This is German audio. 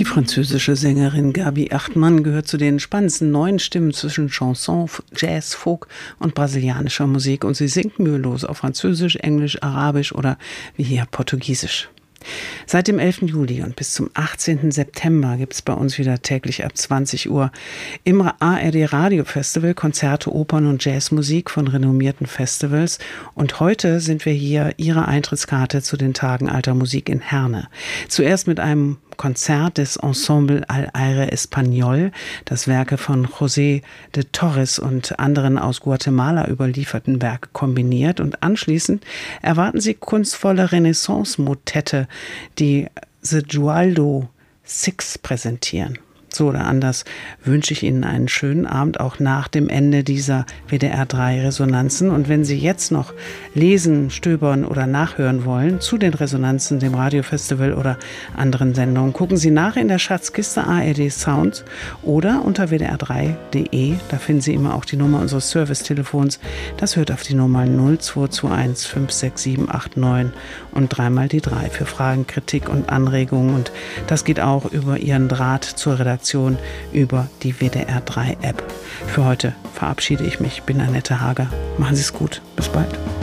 Die französische Sängerin Gaby Achtmann gehört zu den spannendsten neuen Stimmen zwischen Chanson, Jazz, Folk und brasilianischer Musik und sie singt mühelos auf Französisch, Englisch, Arabisch oder wie hier Portugiesisch. Seit dem 11. Juli und bis zum 18. September gibt es bei uns wieder täglich ab 20 Uhr im ARD Radio Festival Konzerte, Opern und Jazzmusik von renommierten Festivals. Und heute sind wir hier Ihre Eintrittskarte zu den Tagen alter Musik in Herne. Zuerst mit einem Konzert des Ensemble Al Aire Español, das Werke von José de Torres und anderen aus Guatemala überlieferten Werke kombiniert. Und anschließend erwarten Sie kunstvolle Renaissance-Motette, die The Gualdo Six präsentieren. So oder anders wünsche ich Ihnen einen schönen Abend, auch nach dem Ende dieser WDR 3 Resonanzen. Und wenn Sie jetzt noch lesen, stöbern oder nachhören wollen zu den Resonanzen, dem Radiofestival oder anderen Sendungen, gucken Sie nach in der Schatzkiste ARD Sound oder unter wdr3.de. Da finden Sie immer auch die Nummer unseres Servicetelefons. Das hört auf die Nummer 0221 56789 und dreimal die 3 für Fragen, Kritik und Anregungen. Und das geht auch über Ihren Draht zur Redaktion über die WDR 3 App. Für heute verabschiede ich mich. Ich bin Annette Hager. Machen Sie es gut. Bis bald.